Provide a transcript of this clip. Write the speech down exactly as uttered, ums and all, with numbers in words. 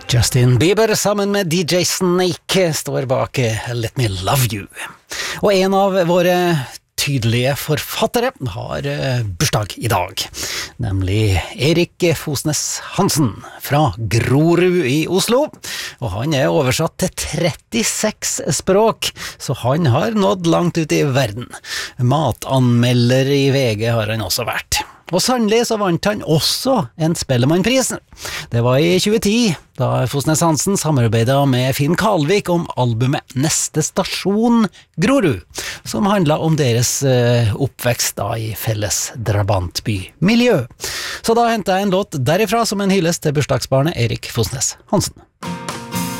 Justin Bieber sammen med D J Snake står bak Let Me Love You. Og en av våre tydelige forfattere har bursdag i dag, nemlig Erik Fosnes Hansen fra Grorud i Oslo. Og han er oversatt til trettiseks språk, så han har nådd langt ut i verden. Matanmelder i V G har han også vært. Og sannelig så vant han også en Spellemannpris. Det var i tjue ti, da Fosnes Hansen samarbeidet med Finn Kalvik om albumet Neste Stasjon Grorud, som handlet om deres eh, oppvekst da i felles drabantby-miljø. Så da hentet jeg en låt derifra som en hyllest til bursdagsbarnet Erik Fosnes Hansen.